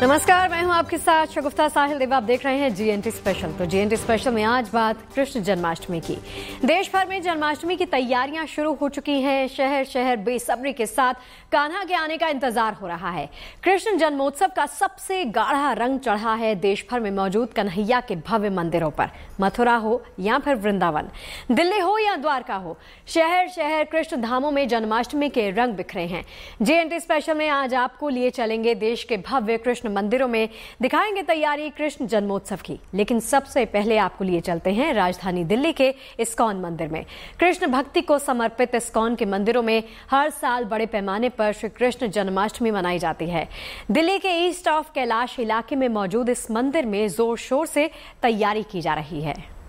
नमस्कार, मैं हूं आपके साथ शगुफ्ता साहिल देव। आप देख रहे हैं जीएनटी स्पेशल। तो जीएनटी स्पेशल में आज बात कृष्ण जन्माष्टमी की। देश भर में जन्माष्टमी की तैयारियां शुरू हो चुकी हैं। शहर शहर बेसब्री के साथ कान्हा के आने का इंतजार हो रहा है। कृष्ण जन्मोत्सव का सबसे गाढ़ा रंग चढ़ा है देश भर में मौजूद कन्हैया के भव्य मंदिरों पर। मथुरा हो या फिर वृंदावन, दिल्ली हो या द्वारका हो, शहर शहर कृष्ण धामों में जन्माष्टमी के रंग बिखरे हैं। जीएनटी स्पेशल में आज आपको लिए चलेंगे देश के भव्य कृष्ण मंदिरों में, दिखाएंगे तैयारी कृष्ण जन्मोत्सव की। लेकिन सबसे पहले आपको लिए चलते हैं राजधानी दिल्ली के इस्कॉन मंदिर में। कृष्ण भक्ति को समर्पित इस्कॉन के मंदिरों में हर साल बड़े पैमाने पर श्री कृष्ण जन्माष्टमी मनाई जाती है। दिल्ली के ईस्ट ऑफ कैलाश इलाके में मौजूद इस मंदिर में जोर शोर से तैयारी की जा रही है।